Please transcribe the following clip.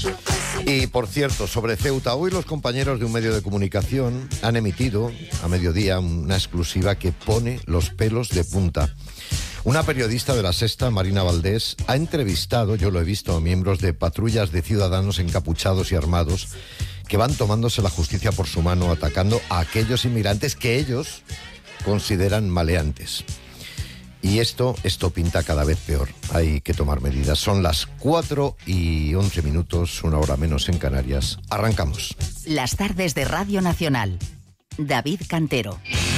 Y por cierto, sobre Ceuta, hoy los compañeros de un medio de comunicación han emitido a mediodía una exclusiva que pone los pelos de punta. Una periodista de La Sexta, Marina Valdés, ha entrevistado, yo lo he visto, a miembros de patrullas de ciudadanos encapuchados y armados que van tomándose la justicia por su mano, atacando a aquellos inmigrantes que ellos consideran maleantes. Y esto pinta cada vez peor. Hay que tomar medidas. Son las 4:11, una hora menos en Canarias. Arrancamos. Las tardes de Radio Nacional. David Cantero.